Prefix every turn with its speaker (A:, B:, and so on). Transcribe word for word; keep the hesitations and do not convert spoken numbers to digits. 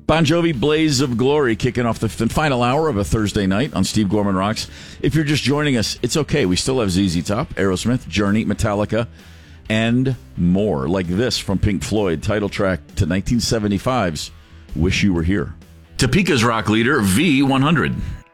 A: Bon Jovi, Blaze of Glory, kicking off the final hour of a Thursday night on Steve Gorman Rocks. If you're just joining us, it's okay. We still have Z Z Top, Aerosmith, Journey, Metallica, and more. Like this from Pink Floyd, title track to nineteen seventy-five's Wish You Were Here. Topeka's rock leader, V one hundred.